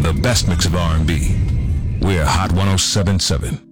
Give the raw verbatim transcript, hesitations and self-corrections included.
the best mix of R and B. We're Hot one oh seven point seven.